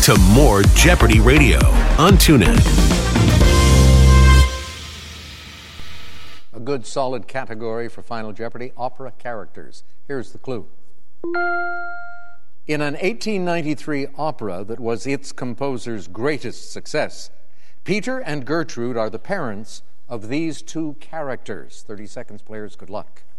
to more Jeopardy Radio on TuneIn. A good solid category for Final Jeopardy, opera characters. Here's the clue. In an 1893 opera that was its composer's greatest success, Peter and Gertrude are the parents of these two characters. 30 seconds, players, good luck.